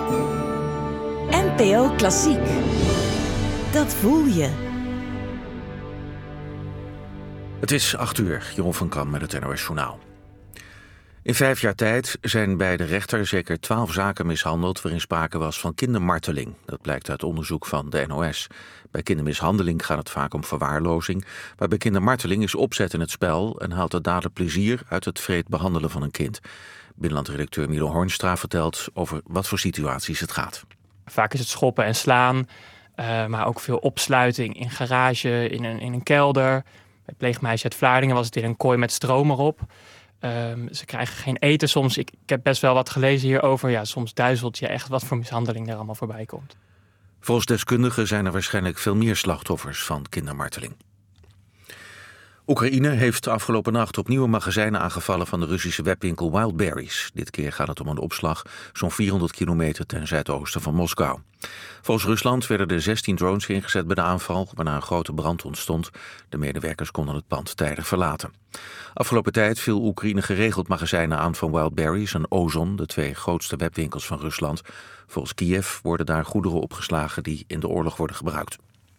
NPO Klassiek. Dat voel je. Het is 8:00, Jeroen van Kam met het NOS Journaal. In 5 jaar tijd zijn bij de rechter zeker 12 zaken mishandeld waarin sprake was van kindermarteling. Dat blijkt uit onderzoek van de NOS. Bij kindermishandeling gaat het vaak om verwaarlozing, maar bij kindermarteling is opzet in het spel en haalt de dader plezier uit het wreed behandelen van een kind. Binnenlandredacteur Milo Hornstra vertelt over wat voor situaties het gaat. Vaak is het schoppen en slaan, maar ook veel opsluiting in garage, in een kelder. Bij pleegmeisje uit Vlaardingen was het in een kooi met stroom erop. Ze krijgen geen eten soms. Ik heb best wel wat gelezen hierover. Ja, soms duizelt je echt wat voor mishandeling er allemaal voorbij komt. Volgens deskundigen zijn er waarschijnlijk veel meer slachtoffers van kindermarteling. Oekraïne heeft afgelopen nacht opnieuw magazijnen aangevallen van de Russische webwinkel Wildberries. Dit keer gaat het om een opslag zo'n 400 kilometer ten zuidoosten van Moskou. Volgens Rusland werden er 16 drones ingezet bij de aanval, waarna een grote brand ontstond. De medewerkers konden het pand tijdig verlaten. Afgelopen tijd viel Oekraïne geregeld magazijnen aan van Wildberries en Ozon, de 2 grootste webwinkels van Rusland. Volgens Kiev worden daar goederen opgeslagen die in de oorlog worden gebruikt.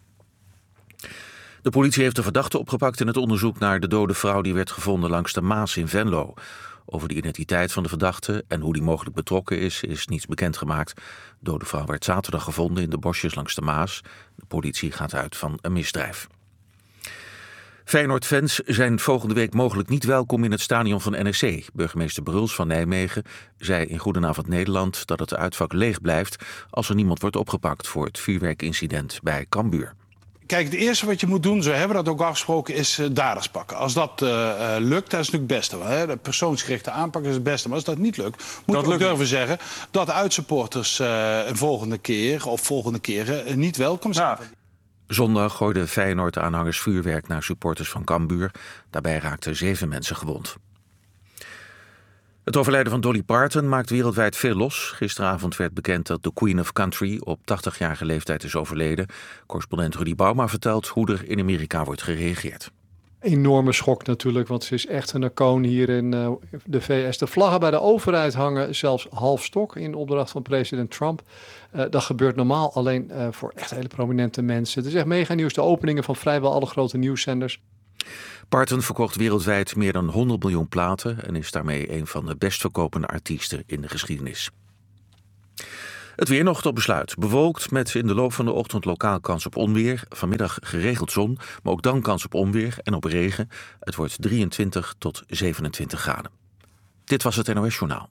De politie heeft de verdachte opgepakt in het onderzoek naar de dode vrouw die werd gevonden langs de Maas in Venlo. Over de identiteit van de verdachte en hoe die mogelijk betrokken is niets bekendgemaakt. De dode vrouw werd zaterdag gevonden in de bosjes langs de Maas. De politie gaat uit van een misdrijf. Feyenoord-fans zijn volgende week mogelijk niet welkom in het stadion van NEC. Burgemeester Bruls van Nijmegen zei in Goedenavond Nederland dat het uitvak leeg blijft als er niemand wordt opgepakt voor het vuurwerkincident bij Cambuur. Kijk, het eerste wat je moet doen, zo hebben we dat ook afgesproken, is daders pakken. Als dat lukt, dat is natuurlijk het beste. Hè? De persoonsgerichte aanpak is het beste. Maar als dat niet lukt, moet je durven zeggen dat uitsupporters een volgende keer of volgende keren niet welkom zijn. Ja. Zondag gooiden Feyenoord-aanhangers vuurwerk naar supporters van Cambuur. Daarbij raakten 7 mensen gewond. Het overlijden van Dolly Parton maakt wereldwijd veel los. Gisteravond werd bekend dat de Queen of Country op 80-jarige leeftijd is overleden. Correspondent Rudy Bauma vertelt hoe er in Amerika wordt gereageerd. Enorme schok natuurlijk, want ze is echt een icoon hier in de VS. De vlaggen bij de overheid hangen zelfs half stok in opdracht van president Trump. Dat gebeurt normaal alleen voor echt hele prominente mensen. Het is echt mega nieuws, de openingen van vrijwel alle grote nieuwszenders. Parton verkocht wereldwijd meer dan 100 miljoen platen en is daarmee een van de best verkopende artiesten in de geschiedenis. Het weer nog tot besluit. Bewolkt met in de loop van de ochtend lokaal kans op onweer. Vanmiddag geregeld zon, maar ook dan kans op onweer en op regen. Het wordt 23 tot 27 graden. Dit was het NOS Journaal.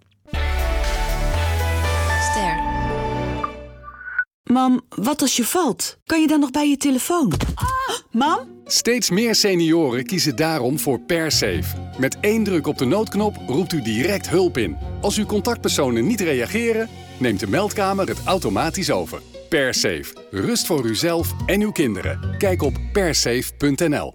Ster. Mam, wat als je valt? Kan je dan nog bij je telefoon? Mam? Steeds meer senioren kiezen daarom voor PerSafe. Met 1 druk op de noodknop roept u direct hulp in. Als uw contactpersonen niet reageren, neemt de meldkamer het automatisch over. PerSafe. Rust voor uzelf en uw kinderen. Kijk op persafe.nl.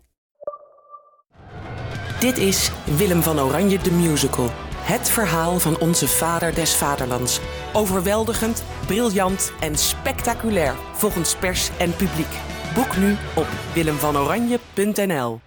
Dit is Willem van Oranje de Musical. Het verhaal van onze vader des vaderlands. Overweldigend, briljant en spectaculair volgens pers en publiek. Boek nu op willemvanoranje.nl.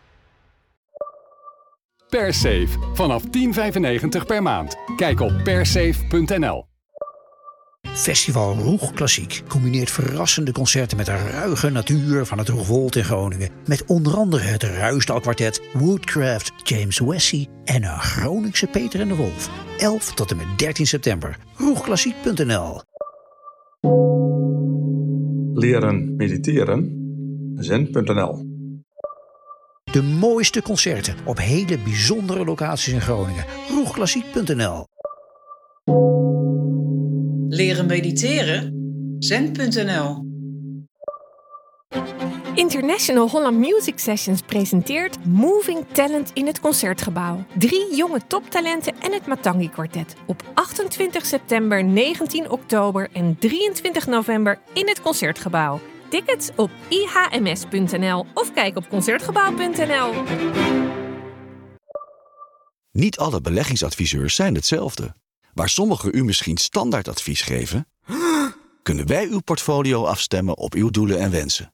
PerSafe. Vanaf €10,95 per maand. Kijk op persafe.nl. Festival Roeg Klassiek combineert verrassende concerten met de ruige natuur van het Roegwold in Groningen. Met onder andere het Ruisdalkwartet, Woodcraft, James Wessie en een Groningse Peter en de Wolf. 11 tot en met 13 september. Roegklassiek.nl. Leren mediteren. Zen.nl. De mooiste concerten op hele bijzondere locaties in Groningen. Roegklassiek.nl. Leren mediteren? Zen.nl. International Holland Music Sessions presenteert Moving Talent in het Concertgebouw. 3 jonge toptalenten en het Matangi Quartet. Op 28 september, 19 oktober en 23 november in het Concertgebouw. Tickets op ihms.nl of kijk op concertgebouw.nl. Niet alle beleggingsadviseurs zijn hetzelfde. Waar sommigen u misschien standaardadvies geven, kunnen wij uw portfolio afstemmen op uw doelen en wensen.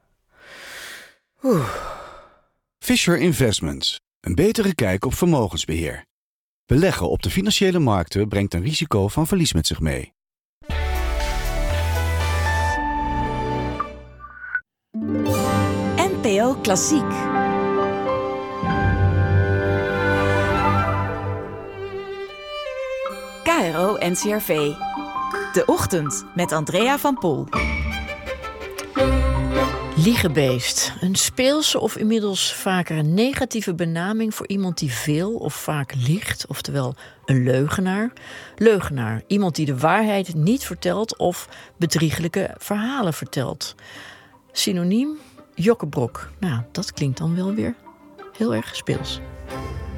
Fisher Investments. Een betere kijk op vermogensbeheer. Beleggen op de financiële markten brengt een risico van verlies met zich mee. KRO Klassiek. KRO NCRV. De Ochtend met Andrea van Poel. Liegebeest. Een speelse of inmiddels vaker een negatieve benaming voor iemand die veel of vaak liegt, oftewel een leugenaar. Leugenaar, iemand die de waarheid niet vertelt of bedrieglijke verhalen vertelt. Synoniem, jokkebrok. Nou, dat klinkt dan wel weer heel erg speels.